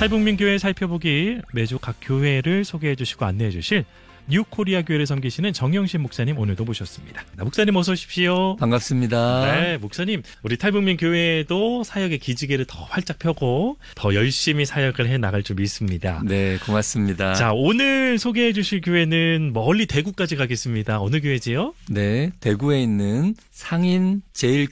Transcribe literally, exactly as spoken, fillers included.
탈북민교회 살펴보기 매주 각 교회를 소개해 주시고 안내해 주실 뉴코리아 교회를 섬기시는 정영신 목사님 오늘도 모셨습니다. 목사님 어서 오십시오. 반갑습니다. 네, 목사님 우리 탈북민 교회도 사역의 기지개를 더 활짝 펴고 더 열심히 사역을 해 나갈 줄 믿습니다. 네, 고맙습니다. 자, 오늘 소개해 주실 교회는 멀리 대구까지 가겠습니다. 어느 교회지요? 네, 대구에 있는 상인